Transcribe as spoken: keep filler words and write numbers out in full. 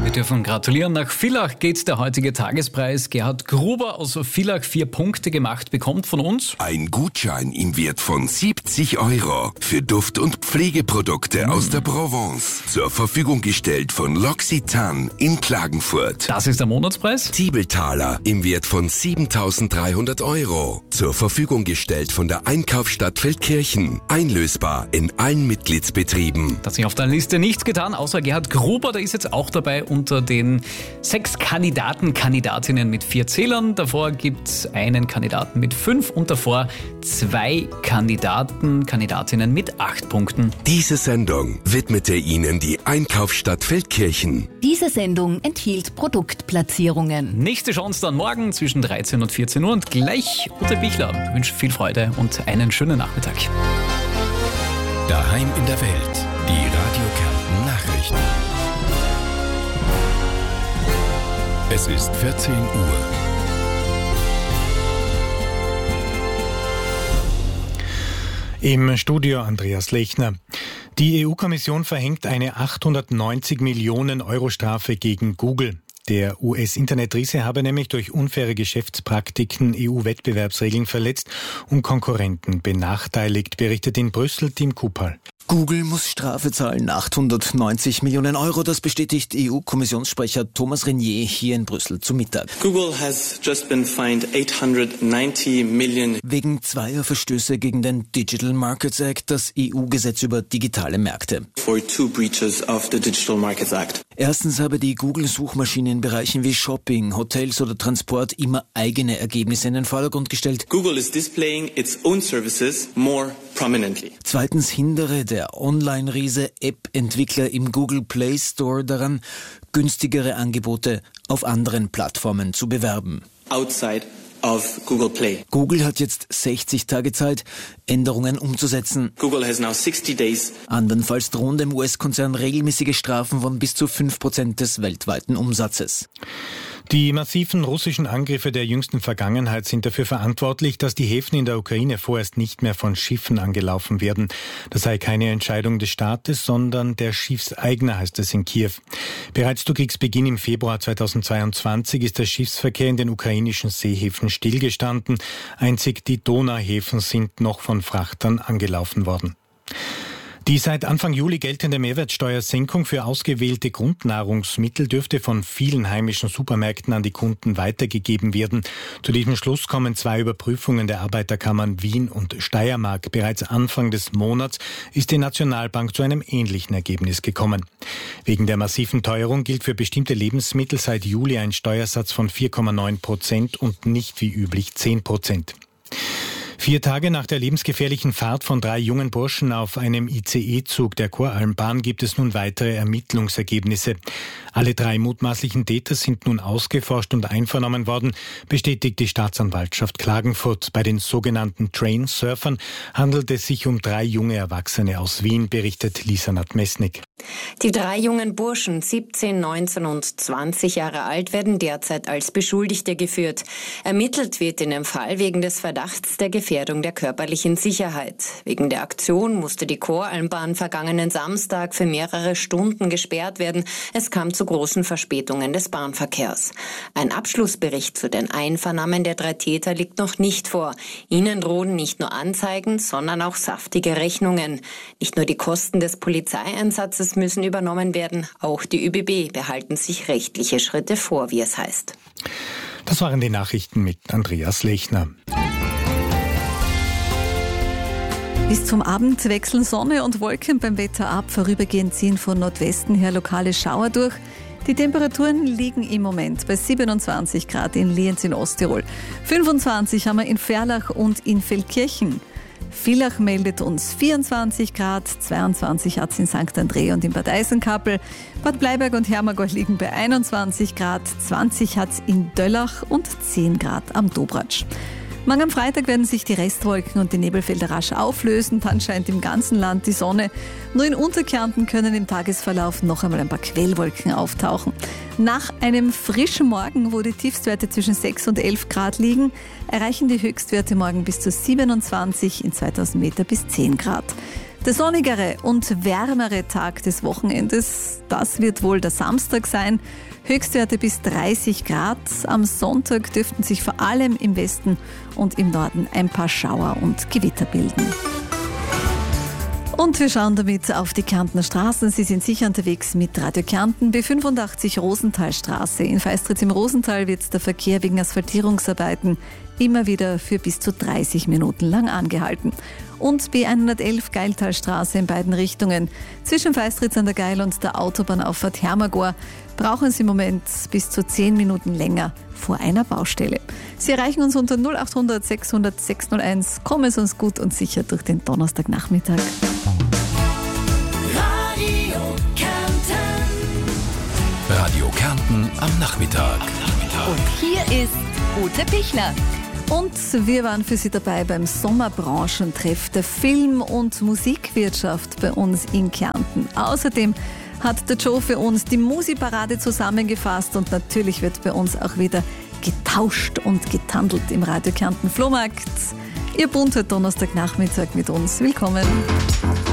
Wir dürfen gratulieren. Nach Villach geht der heutige Tagespreis. Gerhard Gruber aus Villach vier Punkte gemacht, bekommt von uns ein Gutschein im Wert von siebzig Euro für Duft- und Pflegeprodukte mm. aus der Provence. Zur Verfügung gestellt von L'Occitane in Klagenfurt. Das ist der Monatspreis. Tiebeltaler im Wert von siebentausenddreihundert Euro. Zur Verfügung gestellt von der Einkaufsstadt Feldkirchen. Einlösbar in allen Mitgliedsbetrieben. Da hat sich auf der Liste nichts getan, außer Gerhard Gruber, der ist jetzt auch dabei unter den sechs Kandidaten, Kandidatinnen mit vier Zählern. Davor gibt es einen Kandidaten mit fünf und davor zwei Kandidaten, Kandidatinnen mit acht Punkten. Diese Sendung widmete Ihnen die Einkaufsstadt Feldkirchen. Diese Sendung enthielt Produktplatzierungen. Nächste Chance dann morgen zwischen dreizehn und vierzehn Uhr und gleich Ute Bichler. Ich wünsche viel Freude und einen schönen Nachmittag. Daheim in der Welt, die Radio Kärnten Nachrichten. Es ist vierzehn Uhr. Im Studio Andreas Lechner. Die E U-Kommission verhängt eine achthundertneunzig Millionen Euro Strafe gegen Google. Der U S-Internetriese habe nämlich durch unfaire Geschäftspraktiken E U-Wettbewerbsregeln verletzt und Konkurrenten benachteiligt, berichtet in Brüssel Tim Kupal. Google muss Strafe zahlen, achthundertneunzig Millionen Euro, das bestätigt E U-Kommissionssprecher Thomas Renier hier in Brüssel zu Mittag. Google has just been fined eight hundred ninety million wegen zweier Verstöße gegen den Digital Markets Act, das E U-Gesetz über digitale Märkte. For two breaches of the Digital Markets Act. Erstens habe die Google-Suchmaschine in Bereichen wie Shopping, Hotels oder Transport immer eigene Ergebnisse in den Vordergrund gestellt. Google is displaying its own services more prominently. Zweitens hindere der Online-Riese App-Entwickler im Google Play Store daran, günstigere Angebote auf anderen Plattformen zu bewerben. Outside of Google Play. Google hat jetzt sechzig Tage Zeit, Änderungen umzusetzen. Google has now sixty days. Andernfalls drohen dem U S-Konzern regelmäßige Strafen von bis zu fünf Prozent des weltweiten Umsatzes. Die massiven russischen Angriffe der jüngsten Vergangenheit sind dafür verantwortlich, dass die Häfen in der Ukraine vorerst nicht mehr von Schiffen angelaufen werden. Das sei keine Entscheidung des Staates, sondern der Schiffseigner, heißt es in Kiew. Bereits zu Kriegsbeginn im Februar zweitausendzweiundzwanzig ist der Schiffsverkehr in den ukrainischen Seehäfen stillgestanden. Einzig die Donauhäfen sind noch von Frachtern angelaufen worden. Die seit Anfang Juli geltende Mehrwertsteuersenkung für ausgewählte Grundnahrungsmittel dürfte von vielen heimischen Supermärkten an die Kunden weitergegeben werden. Zu diesem Schluss kommen zwei Überprüfungen der Arbeiterkammern Wien und Steiermark. Bereits Anfang des Monats ist die Nationalbank zu einem ähnlichen Ergebnis gekommen. Wegen der massiven Teuerung gilt für bestimmte Lebensmittel seit Juli ein Steuersatz von vier Komma neun Prozent und nicht wie üblich zehn Prozent. Vier Tage nach der lebensgefährlichen Fahrt von drei jungen Burschen auf einem I C E-Zug der Koralmbahn gibt es nun weitere Ermittlungsergebnisse. Alle drei mutmaßlichen Täter sind nun ausgeforscht und einvernommen worden, bestätigt die Staatsanwaltschaft Klagenfurt. Bei den sogenannten Train-Surfern handelt es sich um drei junge Erwachsene aus Wien, berichtet Lisa Nadmesnik. Die drei jungen Burschen, siebzehn, neunzehn und zwanzig Jahre alt, werden derzeit als Beschuldigte geführt. Ermittelt wird in dem Fall wegen des Verdachts der Gefährdung der körperlichen Sicherheit. Wegen der Aktion musste die Koralmbahn vergangenen Samstag für mehrere Stunden gesperrt werden. Es kam zu großen Verspätungen des Bahnverkehrs. Ein Abschlussbericht zu den Einvernahmen der drei Täter liegt noch nicht vor. Ihnen drohen nicht nur Anzeigen, sondern auch saftige Rechnungen. Nicht nur die Kosten des Polizeieinsatzes müssen übernommen werden, auch die Ö B B behalten sich rechtliche Schritte vor, wie es heißt. Das waren die Nachrichten mit Andreas Lechner. Bis zum Abend wechseln Sonne und Wolken beim Wetter ab. Vorübergehend ziehen von Nordwesten her lokale Schauer durch. Die Temperaturen liegen im Moment bei siebenundzwanzig Grad in Lienz in Osttirol. fünfundzwanzig haben wir in Ferlach und in Feldkirchen. Villach meldet uns vierundzwanzig Grad, zweiundzwanzig hat es in Sankt André und in Bad Eisenkappel. Bad Bleiberg und Hermagor liegen bei einundzwanzig Grad, zwanzig hat es in Döllach und zehn Grad am Dobratsch. Morgen am Freitag werden sich die Restwolken und die Nebelfelder rasch auflösen. Dann scheint im ganzen Land die Sonne. Nur in Unterkärnten können im Tagesverlauf noch einmal ein paar Quellwolken auftauchen. Nach einem frischen Morgen, wo die Tiefstwerte zwischen sechs und elf Grad liegen, erreichen die Höchstwerte morgen bis zu siebenundzwanzig, in zweitausend Meter bis zehn Grad. Der sonnigere und wärmere Tag des Wochenendes, das wird wohl der Samstag sein. Höchstwerte bis dreißig Grad. Am Sonntag dürften sich vor allem im Westen und im Norden ein paar Schauer und Gewitter bilden. Und wir schauen damit auf die Kärntner Straßen. Sie sind sicher unterwegs mit Radio Kärnten. B fünfundachtzig Rosenthalstraße. In Feistritz im Rosental wird der Verkehr wegen Asphaltierungsarbeiten immer wieder für bis zu dreißig Minuten lang angehalten. Und B hundertelf Geiltalstraße in beiden Richtungen. Zwischen Feistritz an der Geil und der Autobahnauffahrt Hermagor brauchen Sie im Moment bis zu zehn Minuten länger vor einer Baustelle. Sie erreichen uns unter null acht hundert sechshundert sechshunderteins. Kommen es uns gut und sicher durch den Donnerstagnachmittag. Radio Kärnten. Radio Kärnten am Nachmittag. Und hier ist Ute Pichler. Und wir waren für Sie dabei beim Sommerbranchentreff der Film- und Musikwirtschaft bei uns in Kärnten. Außerdem hat der Joe für uns die Musi-Parade zusammengefasst und natürlich wird bei uns auch wieder getauscht und getandelt im Radio Kärnten Flohmarkt. Ihr bunter Donnerstagnachmittag mit uns. Willkommen.